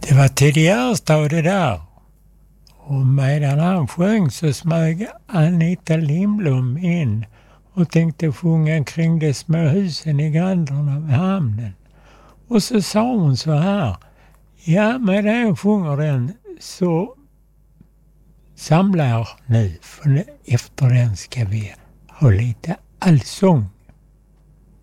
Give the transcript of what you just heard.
Det var tidigare stod det där. Och medan han sjöng så smög Anita Lindblom in och tänkte sjunga kring de små husen i grandarna vid hamnen. Och så sa hon så här: ja, medan jag sjunger den så samlar nu, för efter den ska vi ha lite allsång.